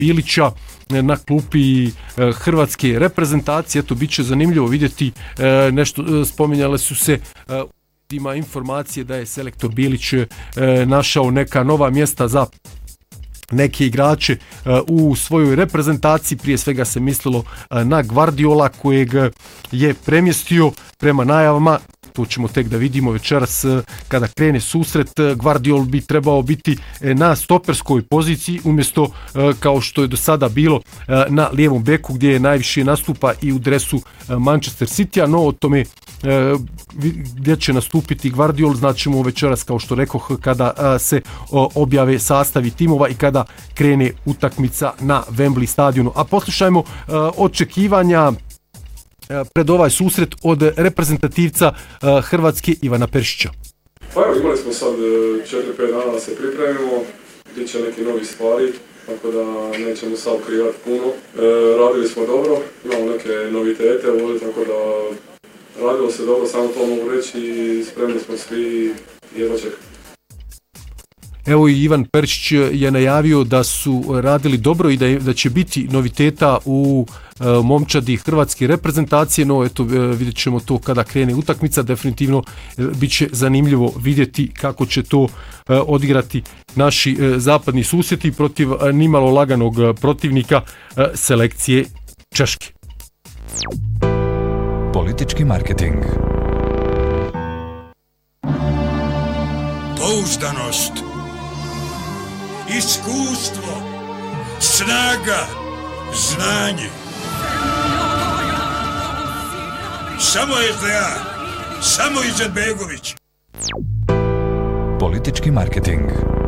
Bilića na klupi hrvatske reprezentacije. Eto, bit će zanimljivo vidjeti nešto, spominjale su se ima informacije da je selektor Bilić našao neka nova mjesta za neke igrače u svojoj reprezentaciji. Prije svega se mislilo na Gvardiola kojeg je premjestio prema najavama. To ćemo tek da vidimo večeras kada krene susret. Gvardiol bi trebao biti na stoperskoj poziciji umjesto kao što je do sada bilo na lijevom beku gdje je najviše nastupa i u dresu Manchester City-a, no o tome gdje će nastupiti Gvardiol znaćemo večeras, kao što rekoh, kada se objave sastavi timova i kada krene utakmica na Wembley stadionu. A poslušajmo očekivanja pred ovaj susret od reprezentativca Hrvatske Ivana Perišića. Pa evo, imali smo sad 4-5 dana da se pripremimo, bit će neki novi stvari, tako da nećemo sad krivati puno. Radili smo dobro, imamo neke novitete ovdje, tako da radilo se dobro, samo to mogu reći i spremni smo svi, jedva čekati. Evo i Ivan Perišić je najavio da su radili dobro i da će biti noviteta u momčadi hrvatske reprezentacije, no eto vidjet ćemo to kada krene utakmica. Definitivno bit će zanimljivo vidjeti kako će to odigrati naši zapadni susjeti protiv nimalo laganog protivnika selekcije Češke. Politički marketing. Pouzdanost, iskustvo, snaga, znanje. Samo SDA, samo Izetbegović. Politički marketing.